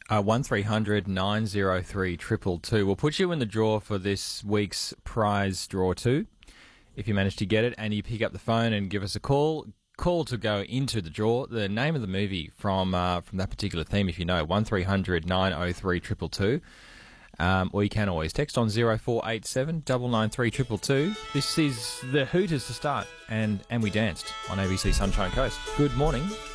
1300 903 222. We'll put you in the draw for this week's prize draw too. If you manage to get it and you pick up the phone and give us a call to go into the draw, the name of the movie from that particular theme, if you know, 1300 903 222. Or you can always text on 0487 993 222. This is the Hooters to start, and we danced on ABC Sunshine Coast. Good morning.